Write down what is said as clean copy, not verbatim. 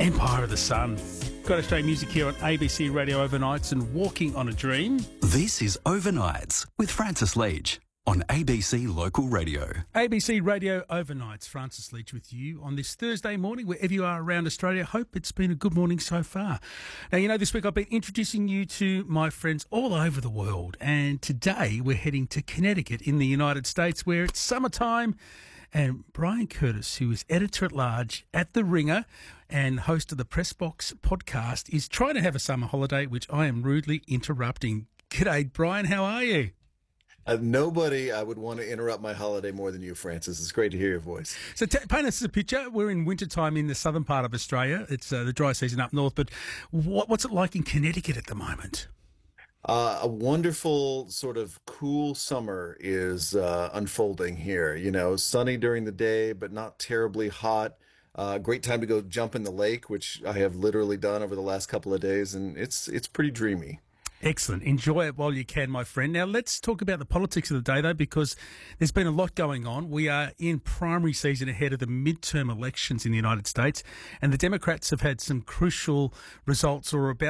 Empire of the Sun. Got Australian music here on ABC Radio Overnights and Walking on a Dream. This is Overnights with Francis Leach on ABC Local Radio. ABC Radio Overnights. Francis Leach with you on this Thursday morning, wherever you are around Australia. Hope it's been a good morning so far. Now, you know, this week I've been introducing you to my friends all over the world, and today we're heading to Connecticut in the United States, where it's summertime. And Brian Curtis, who is editor-at-large at The Ringer and host of the Press Box podcast, is trying to have a summer holiday, which I am rudely interrupting. G'day, Brian. How are you? Nobody I would want to interrupt my holiday more than you, Francis. It's great to hear your voice. So paint us a picture. We're in wintertime in the southern part of Australia. It's the dry season up north. But what's it like in Connecticut at the moment? A wonderful sort of cool summer is unfolding here. You know, sunny during the day, but not terribly hot. Great time to go jump in the lake, which I have literally done over the last couple of days, and it's pretty dreamy. Excellent. Enjoy it while you can, my friend. Now, let's talk about the politics of the day, though, because there's been a lot going on. We are in primary season ahead of the midterm elections in the United States, and the Democrats have had some crucial results or about